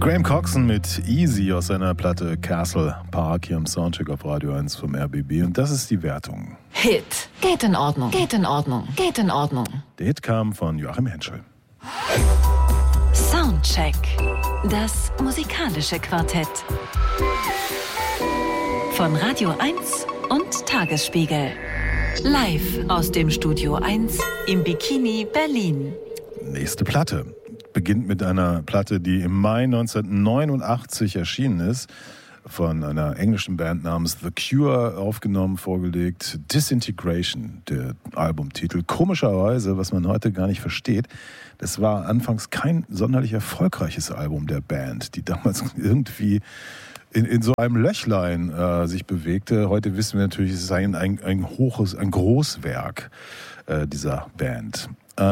Graham Coxon mit Easy aus seiner Platte Castle Park hier im Soundcheck auf Radio 1 vom RBB. Und das ist die Wertung. Hit. Geht in Ordnung. Geht in Ordnung. Geht in Ordnung. Der Hit kam von Joachim Henschel. Soundcheck. Das musikalische Quartett. Von Radio 1 und Tagesspiegel. Live aus dem Studio 1 im Bikini Berlin. Nächste Platte beginnt mit einer Platte, die im Mai 1989 erschienen ist, von einer englischen Band namens The Cure aufgenommen, vorgelegt. Disintegration, der Albumtitel. Komischerweise, was man heute gar nicht versteht, das war anfangs kein sonderlich erfolgreiches Album der Band, die damals irgendwie in so einem Löchlein sich bewegte. Heute wissen wir natürlich, es ist ein Großwerk dieser Band.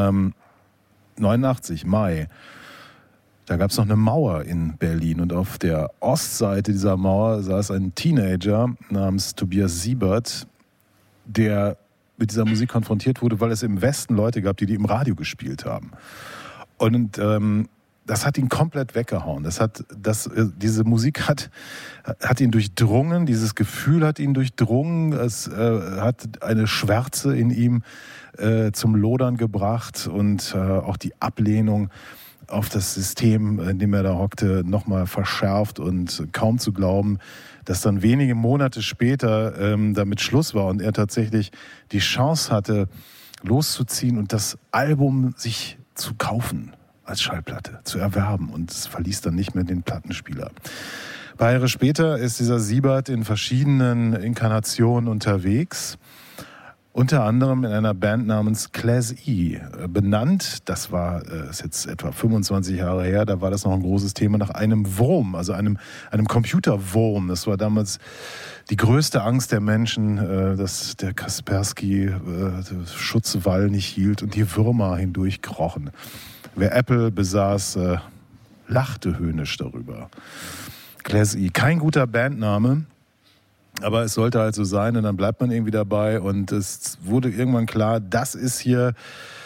89, Mai, da gab es noch eine Mauer in Berlin und auf der Ostseite dieser Mauer saß ein Teenager namens Tobias Siebert, der mit dieser Musik konfrontiert wurde, weil es im Westen Leute gab, die im Radio gespielt haben. Und das hat ihn komplett weggehauen. Diese Musik hat ihn durchdrungen, dieses Gefühl hat ihn durchdrungen, es hat eine Schwärze in ihm zum Lodern gebracht und auch die Ablehnung auf das System, in dem er da hockte, nochmal verschärft und kaum zu glauben, dass dann wenige Monate später damit Schluss war und er tatsächlich die Chance hatte, loszuziehen und das Album sich zu kaufen, als Schallplatte, zu erwerben, und es verließ dann nicht mehr den Plattenspieler. Ein paar Jahre später ist dieser Siebert in verschiedenen Inkarnationen unterwegs, unter anderem in einer Band namens Class E, benannt, das ist jetzt etwa 25 Jahre her, da war das noch ein großes Thema, nach einem Wurm, also einem Computerwurm. Das war damals die größte Angst der Menschen, dass der Kaspersky Schutzwall nicht hielt und die Würmer hindurchkrochen. Wer Apple besaß, lachte höhnisch darüber. Class E, kein guter Bandname, aber es sollte halt so sein und dann bleibt man irgendwie dabei und es wurde irgendwann klar, das ist hier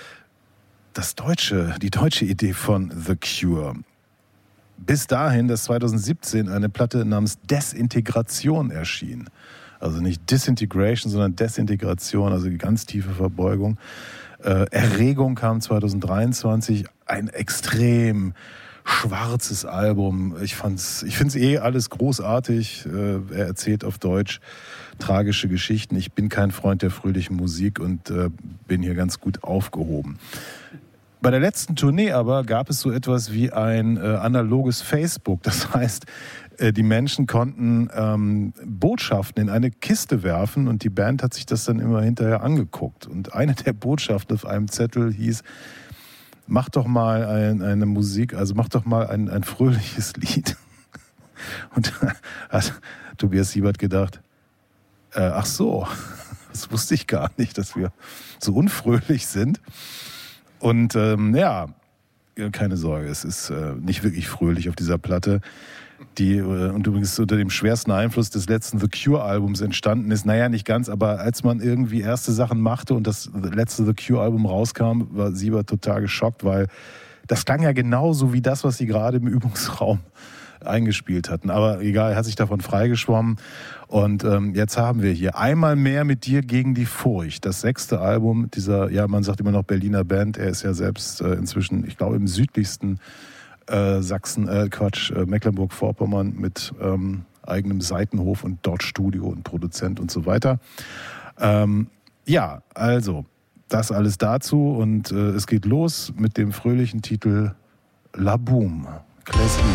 die deutsche Idee von The Cure. Bis dahin, dass 2017 eine Platte namens Desintegration erschien. Also nicht Disintegration, sondern Desintegration, also die ganz tiefe Verbeugung. Erregung kam 2023, ein extrem schwarzes Album. Ich finde es alles großartig. Er erzählt auf Deutsch tragische Geschichten. Ich bin kein Freund der fröhlichen Musik und bin hier ganz gut aufgehoben. Bei der letzten Tournee aber gab es so etwas wie ein analoges Facebook. Das heißt, die Menschen konnten Botschaften in eine Kiste werfen und die Band hat sich das dann immer hinterher angeguckt. Und eine der Botschaften auf einem Zettel hieß: Mach doch mal eine Musik, also mach doch mal ein fröhliches Lied. Und da hat Tobias Siebert gedacht, ach so, das wusste ich gar nicht, dass wir so unfröhlich sind. Und keine Sorge, es ist nicht wirklich fröhlich auf dieser Platte, die und übrigens unter dem schwersten Einfluss des letzten The Cure-Albums entstanden ist. Naja, nicht ganz, aber als man irgendwie erste Sachen machte und das letzte The Cure-Album rauskam, war Siebert total geschockt, weil das klang ja genauso wie das, was sie gerade im Übungsraum eingespielt hatten. Aber egal, er hat sich davon freigeschwommen. Und jetzt haben wir hier Einmal mehr mit dir gegen die Furcht. Das 6. Album dieser, man sagt immer noch Berliner Band. Er ist ja selbst inzwischen, ich glaube, im südlichsten Mecklenburg-Vorpommern mit eigenem Seitenhof und dort Studio und Produzent und so weiter. Also das alles dazu und es geht los mit dem fröhlichen Titel La Boom, Class E.